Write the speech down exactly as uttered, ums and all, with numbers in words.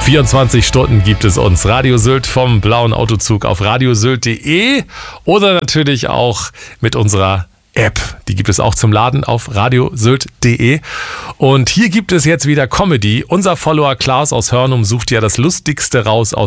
vierundzwanzig Stunden gibt es uns. Radio Sylt vom blauen Autozug auf radiosylt punkt de oder natürlich auch mit unserer App. Die gibt es auch zum Laden auf radiosylt punkt de. Und hier gibt es jetzt wieder Comedy. Unser Follower Klaas aus Hörnum sucht ja das Lustigste raus aus